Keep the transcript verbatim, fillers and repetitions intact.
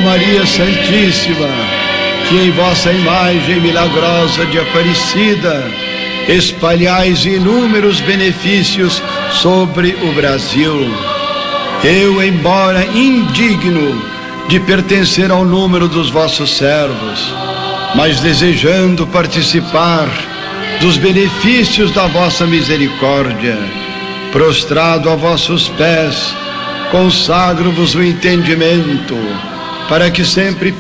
Maria Santíssima, que em vossa imagem milagrosa de Aparecida espalhais inúmeros benefícios sobre o Brasil. Eu, embora indigno de pertencer ao número dos vossos servos, mas desejando participar dos benefícios da vossa misericórdia, prostrado a vossos pés, consagro-vos o entendimento, para que sempre